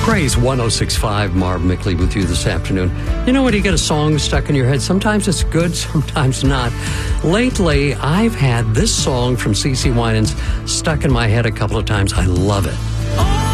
Praise 106.5, Marv Mickley with you this afternoon. You know when you get a song stuck in your head, sometimes it's good, sometimes not. Lately, I've had this song from CeCe Winans stuck in my head a couple of times. I love it.